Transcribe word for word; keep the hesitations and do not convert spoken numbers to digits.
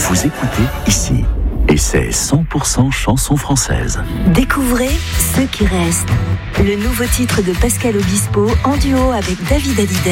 Vous écoutez ici. Et c'est cent pour cent chanson française. Découvrez Ceux qui restent. Le nouveau titre de Pascal Obispo en duo avec David Hallyday.